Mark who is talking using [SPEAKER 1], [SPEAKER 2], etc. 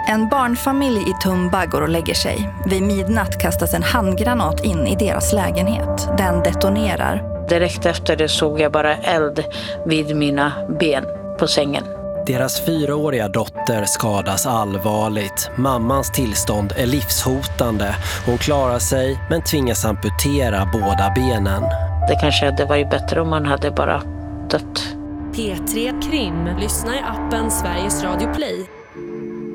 [SPEAKER 1] En barnfamilj i Tumba går och lägger sig. Vid midnatt kastas en handgranat in i deras lägenhet. Den detonerar.
[SPEAKER 2] Direkt efter det såg jag bara eld vid mina ben på sängen.
[SPEAKER 3] Deras 4-åriga dotter skadas allvarligt. Mammans tillstånd är livshotande. Hon klarar sig men tvingas amputera båda benen.
[SPEAKER 2] Det kanske hade varit bättre om man hade bara dött.
[SPEAKER 4] P3 Krim. Lyssna i appen Sveriges Radio Play.